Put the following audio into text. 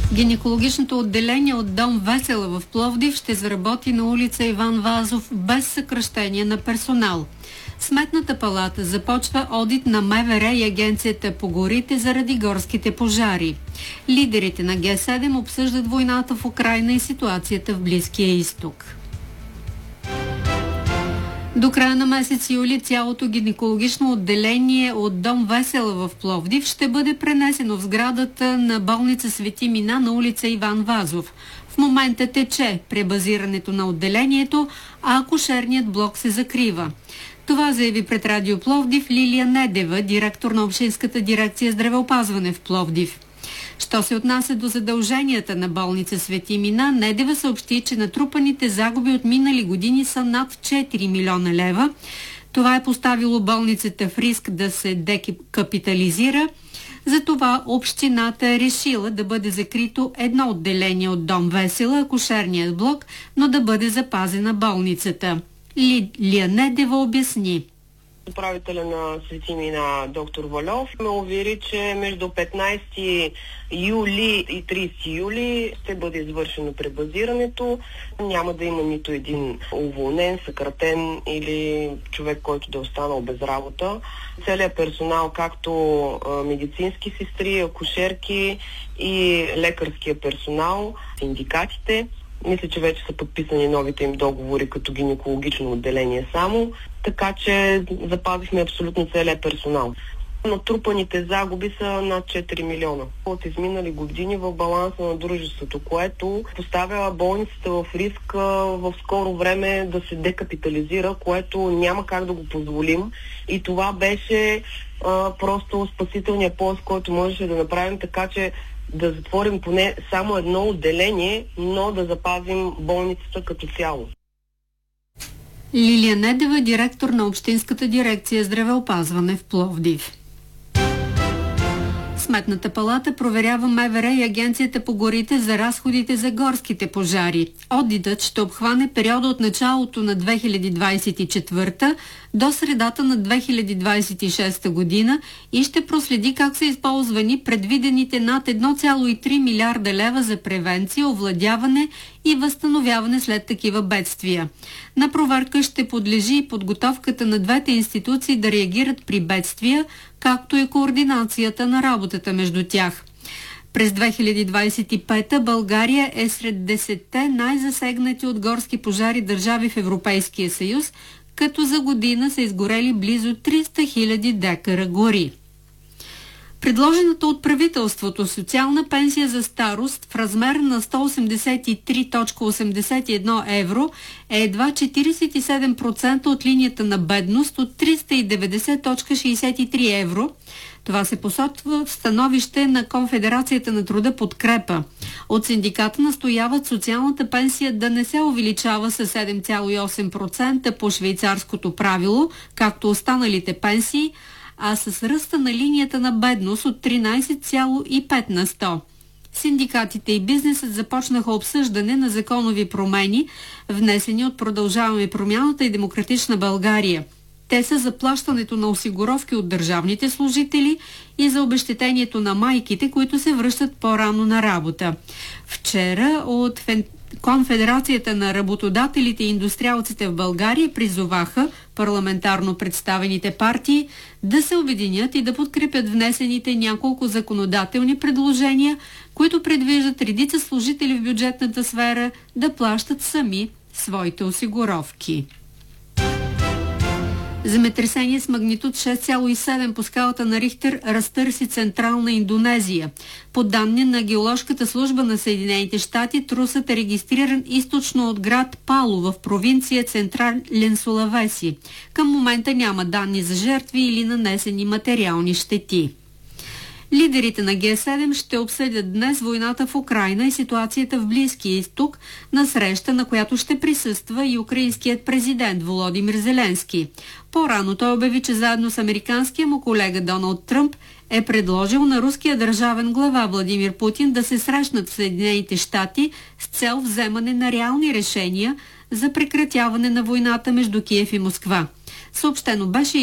Гинекологичното отделение от Дом Весела в Пловдив ще заработи на улица Иван Вазов без съкращение на персонал. Сметната палата започва одит на МВР и Агенцията по горите заради горските пожари. Лидерите на Г7 обсъждат войната в Украйна и ситуацията в Близкия изток. До края на месец юли цялото гинекологично отделение от Дом Весела в Пловдив ще бъде пренесено в сградата на болница Свети Мина на улица Иван Вазов. В момента тече пребазирането на отделението, а акушерният блок се закрива. Това заяви пред Радио Пловдив Лилия Недева, директор на Общинската дирекция здравеопазване в Пловдив. Що се отнася до задълженията на болница Свети Мина, Недева съобщи, че натрупаните загуби от минали години са над 4 милиона лева. Това е поставило болницата в риск да се декапитализира. Затова общината е решила да бъде закрито едно отделение от Дом Весела, акушерният блок, но да бъде запазена болницата. Лилия Недева обясни. Управителя на Свети Мина доктор Вальов ме увери, че между 15 юли и 30 юли ще бъде извършено пребазирането. Няма да има нито един уволнен, съкратен или човек, който да е останал без работа. Целият персонал, както медицински сестри, акушерки и лекарския персонал, синдикатите, мисля, че вече са подписани новите им договори като гинекологично отделение само, така че запазихме абсолютно целия персонал. Натрупаните загуби са над 4 милиона. От изминали години в баланса на дружеството, което поставя болницата в риск в скоро време да се декапитализира, което няма как да го позволим. И това беше просто спасителният пояс, който можеше да направим, така че да затворим поне само едно отделение, но да запазим болницата като цяло. Лилия Недева, директор на Общинската дирекция здравеопазване в Пловдив. Сметната палата проверява МВР и Агенцията по горите за разходите за горските пожари. Одитът ще обхване периода от началото на 2024 до средата на 2026 година и ще проследи как са използвани предвидените над 1,3 милиарда лева за превенция, овладяване и възстановяване след такива бедствия. На проверка ще подлежи и подготовката на двете институции да реагират при бедствия, както и координацията на работата между тях. През 2025 България е сред 10-те най-засегнати от горски пожари държави в Европейския съюз, като за година са изгорели близо 300 000 декара гори. Предложената от правителството социална пенсия за старост в размер на 183,81 евро е едва 47% от линията на бедност от 390,63 евро. Това се посочва в становище на Конфедерацията на труда Подкрепа. От синдиката настояват социалната пенсия да не се увеличава с 7,8% по швейцарското правило, както останалите пенсии, а с ръста на линията на бедност от 13,5%. Синдикатите и бизнесът започнаха обсъждане на законови промени, внесени от Продължаваме промяната и Демократична България. Те са заплащането на осигуровки от държавните служители и за обезщетението на майките, които се връщат по-рано на работа. Вчера от Конфедерацията на работодателите и индустриалците в България призоваха парламентарно представените партии да се обединят и да подкрепят внесените няколко законодателни предложения, които предвиждат редица служители в бюджетната сфера да плащат сами своите осигуровки. Земетресение с магнитуд 6,7 по скалата на Рихтер разтърси централна Индонезия. По данни на геоложката служба на Съединените щати, трусът е регистриран източно от град Пало в провинция Централен Сулавеси. Към момента няма данни за жертви или нанесени материални щети. Лидерите на Г7 ще обсъдят днес войната в Украйна и ситуацията в Близкия изток на среща, на която ще присъства и украинският президент Володимир Зеленски. По-рано той обяви, че заедно с американския му колега Доналд Тръмп е предложил на руския държавен глава Владимир Путин да се срещнат в Съединените щати с цел вземане на реални решения за прекратяване на войната между Киев и Москва. Съобщено беше